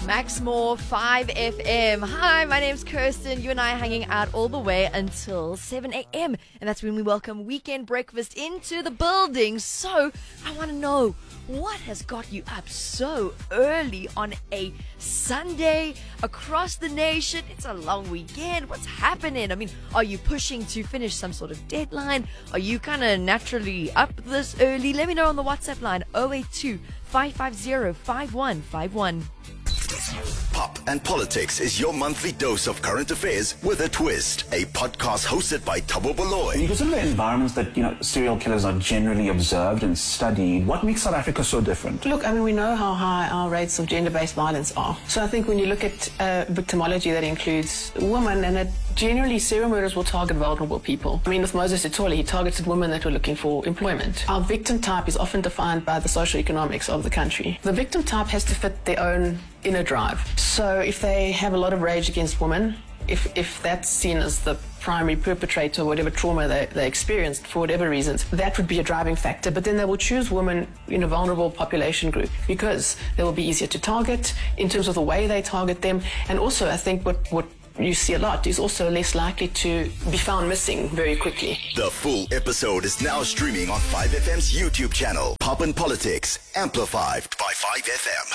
Max Moore, 5FM. Hi, my name's Kirsten. You and I are hanging out all the way until 7 a.m. And that's when we welcome Weekend Breakfast into the building. So, I want to know, what has got you up so early on a Sunday across the nation? It's a long weekend. What's happening? I mean, are you pushing to finish some sort of deadline? Are you kind of naturally up this early? Let me know on the WhatsApp line 082 550 5151. Pop and Politics is your monthly dose of current affairs with a twist. A podcast hosted by Thabo Baloy. Because of the environments that, serial killers are generally observed and studied, what makes South Africa so different? Look, we know how high our rates of gender-based violence are. So I think when you look at victimology, that includes women, and it generally serial murders will target vulnerable people. With Moses Sithole, he targeted women that were looking for employment. Our victim type is often defined by the socioeconomics of the country. The victim type has to fit their own inner drive. So if they have a lot of rage against women, if that's seen as the primary perpetrator, whatever trauma they experienced for whatever reasons, that would be a driving factor. But then they will choose women in a vulnerable population group because they will be easier to target in terms of the way they target them. And also, I think what you see a lot is also less likely to be found missing very quickly. The full episode is now streaming on 5FM's YouTube channel. Pop and Politics, amplified by 5FM.